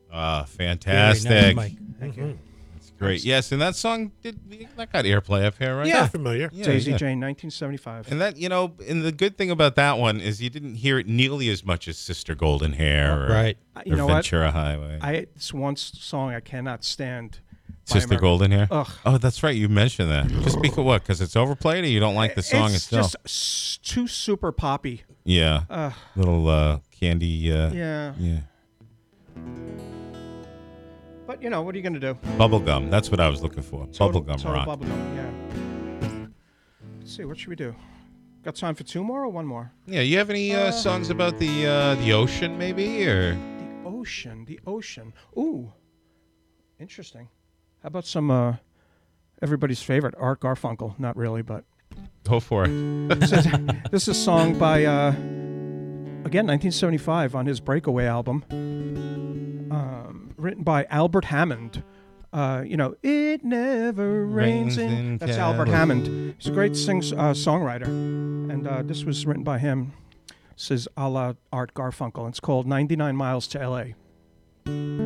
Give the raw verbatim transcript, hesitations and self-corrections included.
Ah, Very fantastic. nice, Mike. Thank Mhm. you. That's great. Yes, and that song did that got airplay up here, right? Yeah. Sounds familiar. Yeah, Daisy yeah. Jane, nineteen seventy-five. And that, you know, and the good thing about that one is you didn't hear it nearly as much as Sister Golden Hair or, Right. Uh, or You know what? Ventura Highway. I it's one s- song I cannot stand. by Sister America. Golden Hair? Ugh. Oh, that's right. You mentioned that. Just because what? Because it's overplayed or you don't like the song it's itself? just s- too super poppy. Yeah. Uh, Little uh, candy. Uh, yeah. yeah. But, you know, what are you going to do? Bubblegum. That's what I was looking for. Total- Bubblegum total rock. Bubblegum, yeah. Let's see, what should we do? Got time for two more or one more? Yeah. You have any uh, songs about the uh, the ocean, maybe, or The ocean, the ocean. Ooh, interesting. How about some uh, everybody's favorite, Art Garfunkel? Not really, but go for it? this is, this is a song by, uh, again, nineteen seventy-five on his Breakaway album, um, written by Albert Hammond. Uh, you know, it never rains, Rains in. in That's Albert Cali- Hammond. He's a great sing uh, songwriter, and uh, this was written by him. This is a la Art Garfunkel. It's called ninety-nine Miles to L A